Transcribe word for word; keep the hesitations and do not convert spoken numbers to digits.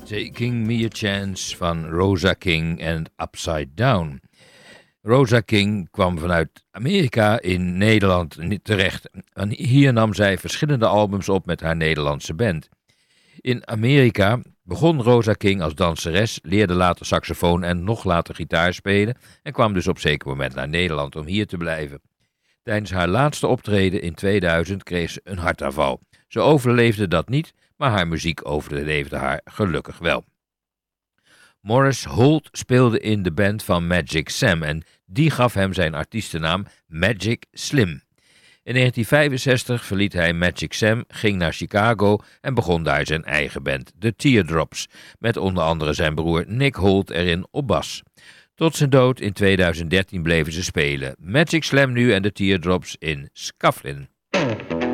Taking Me a Chance van Rosa King en Upside Down. Rosa King kwam vanuit Amerika in Nederland terecht. En hier nam zij verschillende albums op met haar Nederlandse band. In Amerika begon Rosa King als danseres, leerde later saxofoon en nog later gitaar spelen en kwam dus op zeker moment naar Nederland om hier te blijven. Tijdens haar laatste optreden in tweeduizend kreeg ze een hartaanval. Ze overleefde dat niet, maar haar muziek overleefde haar gelukkig wel. Morris Holt speelde in de band van Magic Sam en die gaf hem zijn artiestennaam Magic Slim. In negentien vijfenzestig verliet hij Magic Sam, ging naar Chicago en begon daar zijn eigen band, The Teardrops, met onder andere zijn broer Nick Holt erin op bas. Tot zijn dood in tweeduizend dertien bleven ze spelen. Magic Slam nu en The Teardrops in Scufflin'.